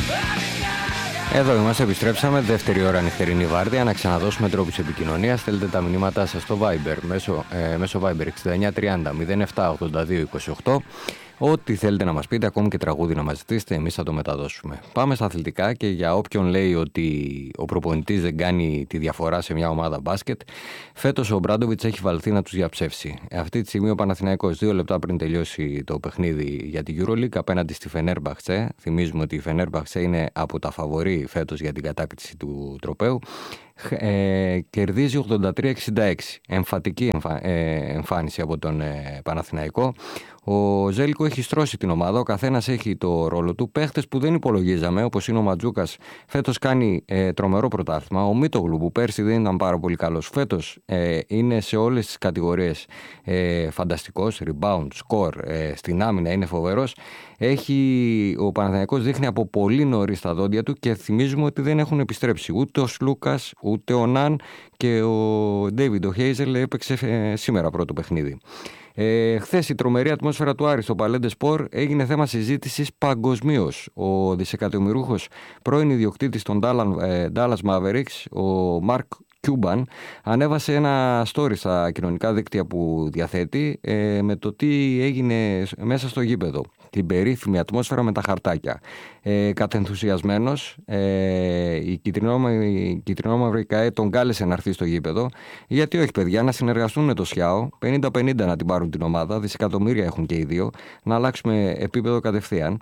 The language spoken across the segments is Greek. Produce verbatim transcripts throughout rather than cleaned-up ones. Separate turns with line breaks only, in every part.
Εδώ είμαστε, επιστρέψαμε. Δεύτερη ώρα νυχτερινή βάρδια. Να ξαναδώσουμε τρόπους επικοινωνίας. Στέλνετε τα μηνύματά σας στο Viber μέσω, ε, μέσω Viber εξήντα εννιά τριάντα μηδέν επτά ογδόντα δύο είκοσι οκτώ. Ό,τι θέλετε να μας πείτε, ακόμη και τραγούδι να μας ζητήσετε, εμείς θα το μεταδώσουμε. Πάμε στα αθλητικά και για όποιον λέει ότι ο προπονητής δεν κάνει τη διαφορά σε μια ομάδα μπάσκετ, φέτος ο Ομπράντοβιτς έχει βαλθεί να τους διαψεύσει. Αυτή τη στιγμή ο Παναθηναϊκός, δύο λεπτά πριν τελειώσει το παιχνίδι για την EuroLeague απέναντι στη Φενέρμπαχτσε, θυμίζουμε ότι η Φενέρμπαχτσε είναι από τα φαβορί φέτος για την κατάκτηση του τροπαίου, Ε, κερδίζει ογδόντα τρία εξήντα έξι. Εμφατική εμφα, ε, εμφάνιση από τον ε, Παναθηναϊκό. Ο Ζέλικο έχει στρώσει την ομάδα, ο καθένας έχει το ρόλο του. Παίχτες που δεν υπολογίζαμε, όπως είναι ο Ματζούκας, φέτος κάνει ε, τρομερό πρωτάθλημα. Ο Μίτογλου, που πέρσι δεν ήταν πάρα πολύ καλός, φέτος ε, είναι σε όλες τις κατηγορίες ε, φανταστικός. Rebound, score, ε, στην άμυνα είναι φοβερός. Έχει, ο Παναθηναϊκός δείχνει από πολύ νωρίς τα δόντια του και θυμίζουμε ότι δεν έχουν επιστρέψει ούτε ο Σλούκας, ούτε ο Ναν, και ο Ντέιβιντ ο Χέιζελ έπαιξε ε, σήμερα πρώτο παιχνίδι. Ε, χθες η τρομερή ατμόσφαιρα του Άρη στο Παλέντε Σπορ έγινε θέμα συζήτησης παγκοσμίως. Ο δισεκατομμυρούχος πρώην ιδιοκτήτης των Dallas Mavericks, ο Μαρκ Cuban, ανέβασε ένα story στα κοινωνικά δίκτυα που διαθέτει ε, με το τι έγινε μέσα στο γήπεδο. Την περίφημη ατμόσφαιρα με τα χαρτάκια. Ε, κατενθουσιασμένος, ε, η κυτρινόμαυρη ΚΑΕ τον κάλεσε να έρθει στο γήπεδο. Γιατί όχι, παιδιά, να συνεργαστούν με το ΣΙΑΟ, πενήντα πενήντα να την πάρουν την ομάδα, δισεκατομμύρια έχουν και οι δύο, να αλλάξουμε επίπεδο κατευθείαν.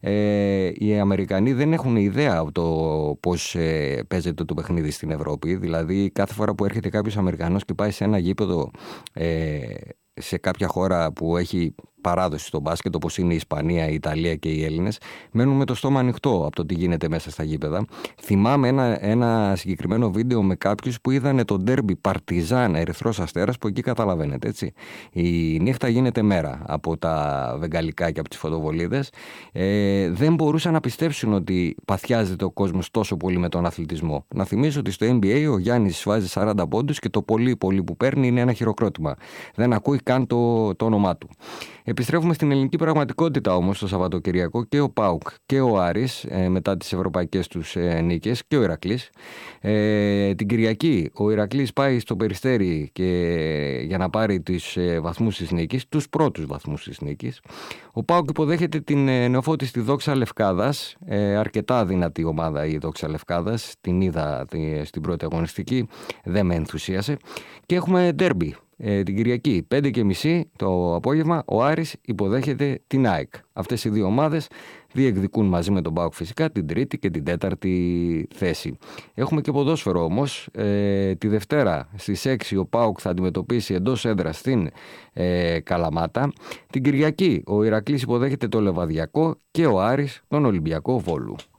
Ε, οι Αμερικανοί δεν έχουν ιδέα από το πώς ε, παίζεται το παιχνίδι στην Ευρώπη. Δηλαδή, κάθε φορά που έρχεται κάποιος Αμερικανός και πάει σε ένα γήπεδο ε, σε κάποια χώρα που έχει παράδοση στο μπάσκετ, όπως είναι η Ισπανία, η Ιταλία και οι Έλληνες, μένουν με το στόμα ανοιχτό από το τι γίνεται μέσα στα γήπεδα. Θυμάμαι ένα, ένα συγκεκριμένο βίντεο με κάποιους που είδανε το ντέρμπι Παρτιζάν Ερυθρός Αστέρας, που εκεί καταλαβαίνετε, έτσι. Η νύχτα γίνεται μέρα από τα βεγγαλικά και από τις φωτοβολίδες. Ε, δεν μπορούσαν να πιστέψουν ότι παθιάζεται ο κόσμος τόσο πολύ με τον αθλητισμό. Να θυμίσω ότι στο N B A ο Γιάννης βάζει σαράντα πόντους και το πολύ πολύ που παίρνει είναι ένα χειροκρότημα. Δεν ακούει καν το, το όνομά του. Επιστρέφουμε στην ελληνική πραγματικότητα όμως το Σαββατοκυριακό. Και ο ΠΑΟΚ και ο Άρης ε, μετά τις ευρωπαϊκές τους ε, νίκες, και ο Ηρακλής. Ε, την Κυριακή ο Ηρακλής πάει στο Περιστέρι και, για να πάρει τις ε, βαθμούς της νίκης, τους πρώτους βαθμούς της νίκης. Ο ΠΑΟΚ υποδέχεται την ε, νεοφώτιστη Δόξα Λευκάδας, ε, αρκετά δυνατή ομάδα η Δόξα Λευκάδας, την είδα ε, στην πρώτη αγωνιστική, δεν με ενθουσίασε. Και έχουμε ντέρμπι. Ε, την Κυριακή, πέντε και μισή το απόγευμα, ο Άρης υποδέχεται την ΑΕΚ. Αυτές οι δύο ομάδες διεκδικούν μαζί με τον ΠΑΟΚ φυσικά την τρίτη και την τέταρτη θέση. Έχουμε και ποδόσφαιρο όμως. Ε, τη Δευτέρα στις έξι ο ΠΑΟΚ θα αντιμετωπίσει εντός έδρας στην ε, Καλαμάτα. Την Κυριακή ο Ηρακλής υποδέχεται το Λεβαδιακό και ο Άρης τον Ολυμπιακό Βόλου.